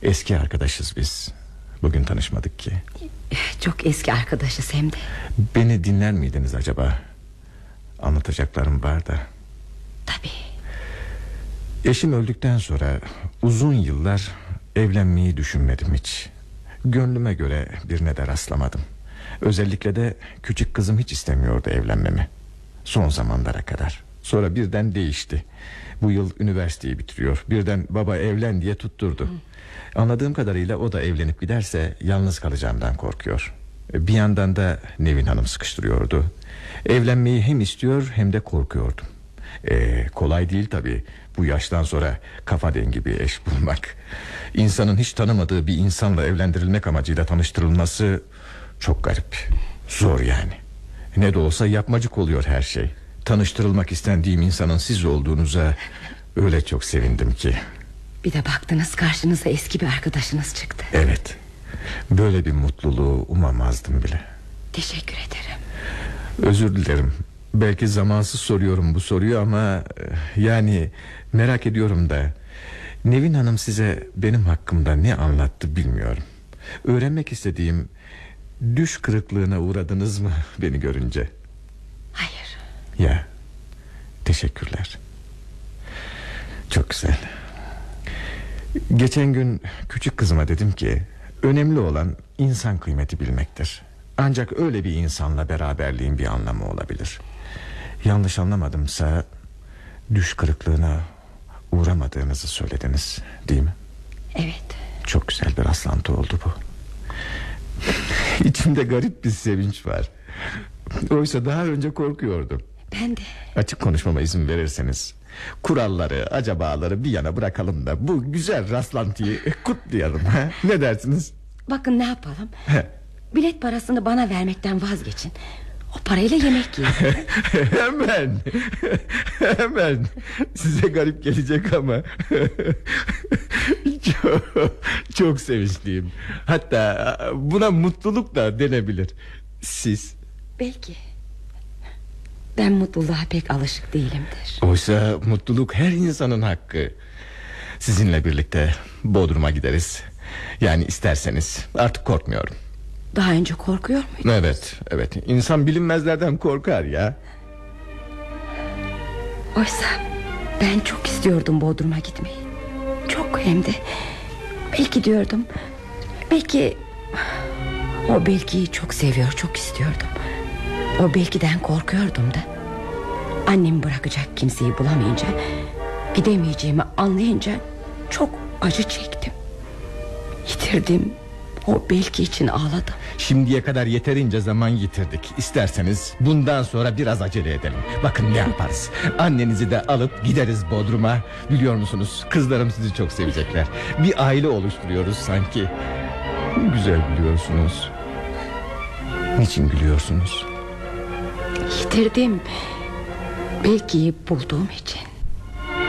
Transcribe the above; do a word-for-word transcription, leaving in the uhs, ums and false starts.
Eski arkadaşız biz. Bugün tanışmadık ki. Çok eski arkadaşız hem de. Beni dinler miydiniz acaba? Anlatacaklarım var da. Tabii. Eşim öldükten sonra uzun yıllar evlenmeyi düşünmedim hiç. Gönlüme göre birine de rastlamadım. Özellikle de küçük kızım hiç istemiyordu evlenmemi. Son zamanlara kadar. Sonra birden değişti. Bu yıl üniversiteyi bitiriyor. Birden baba evlen diye tutturdu. Hı. Anladığım kadarıyla o da evlenip giderse yalnız kalacağımdan korkuyor. Bir yandan da Nevin Hanım sıkıştırıyordu. Evlenmeyi hem istiyor hem de korkuyordum. Ee, kolay değil tabii. Bu yaştan sonra kafa dengi bir eş bulmak. İnsanın hiç tanımadığı bir insanla evlendirilmek amacıyla tanıştırılması çok garip. Zor yani. Ne de olsa yapmacık oluyor her şey. Tanıştırılmak istendiğim insanın siz olduğunuza öyle çok sevindim ki. Bir de baktınız karşınıza eski bir arkadaşınız çıktı. Evet. Böyle bir mutluluğu umamazdım bile. Teşekkür ederim. Özür dilerim. Belki zamansız soruyorum bu soruyu ama yani merak ediyorum da. Nevin Hanım size benim hakkımda ne anlattı bilmiyorum. Öğrenmek istediğim, düş kırıklığına uğradınız mı beni görünce? Hayır. Ya, teşekkürler. Çok güzel. Geçen gün küçük kızıma dedim ki önemli olan insan kıymeti bilmektir. Ancak öyle bir insanla beraberliğin bir anlamı olabilir. Yanlış anlamadımsa düş kırıklığına uğramadığınızı söylediniz, değil mi? Evet. Çok güzel bir rastlantı oldu bu. İçimde garip bir sevinç var. Oysa daha önce korkuyordum. Ben de. Açık konuşmama izin verirseniz, kuralları, acabaları bir yana bırakalım da bu güzel rastlantıyı kutlayalım. Ha? Ne dersiniz? Bakın ne yapalım? Bilet parasını bana vermekten vazgeçin. O parayla yemek yiyin. Hemen. Hemen. Size garip gelecek ama çok, çok sevinçliyim. Hatta buna mutluluk da denebilir. Siz? Belki. Ben mutluluğa pek alışık değilimdir. Oysa mutluluk her insanın hakkı. Sizinle birlikte Bodrum'a gideriz. Yani isterseniz, artık korkmuyorum. Daha önce korkuyor muydun? Evet, evet. İnsan bilinmezlerden korkar ya. Oysa ben çok istiyordum Bodrum'a gitmeyi. Çok, hem de. Belki diyordum, belki o belkiyi çok seviyor, çok istiyordum. O belkiden korkuyordum da. Annemi bırakacak kimseyi bulamayınca, gidemeyeceğimi anlayınca çok acı çektim. Yitirdim. O belki için ağladım. Şimdiye kadar yeterince zaman yitirdik. İsterseniz bundan sonra biraz acele edelim. Bakın ne yaparız. Annenizi de alıp gideriz Bodrum'a. Biliyor musunuz, kızlarım sizi çok sevecekler. Bir aile oluşturuyoruz sanki. Güzel gülüyorsunuz. Niçin gülüyorsunuz? Yitirdim. Belki bulduğum için.